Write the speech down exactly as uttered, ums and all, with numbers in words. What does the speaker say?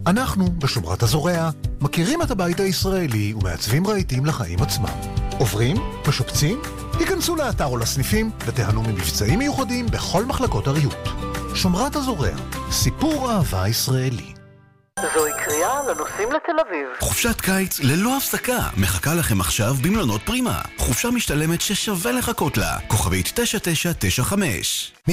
אנחנו, בשומרת הזורע, מכירים את הבית הישראלי ומעצבים רהיטים לחיים עצמם. עוברים? משופצים? היכנסו לאתר או לסניפים ותיהנו ממבצעים מיוחדים בכל מחלקות הריהוט. שומרת הזורע, סיפור אהבה ישראלי. זוהי קריאה לנוסעים לתל אביב. חופשת קיץ ללא הפסקה מחכה לכם עכשיו במלונות פרימה. חופשה משתלמת ששווה לחכות לה. כוכבית תשע תשע תשע חמש.